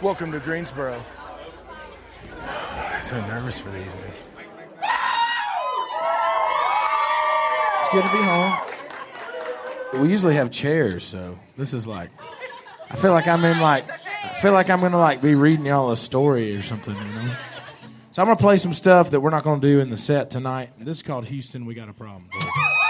Welcome to Greensboro. I'm so nervous for these, man. It's good to be home. We usually have chairs, so this is like, I feel like I'm gonna be reading y'all a story or something, you know. So I'm gonna play some stuff that we're not gonna do in the set tonight. This is called Houston, We Got a Problem.